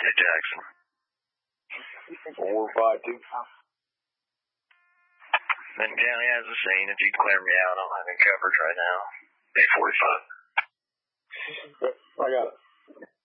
Contact Jackson. 452. Benton County has a scene. If you clear me out, I'm having coverage right now. 845. I got it.